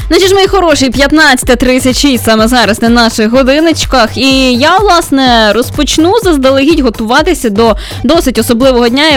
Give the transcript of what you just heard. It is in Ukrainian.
Ну що ж, мої хороші, 15:36 саме зараз на наших годиночках. І я, власне, розпочну заздалегідь готуватися до досить особливого дня.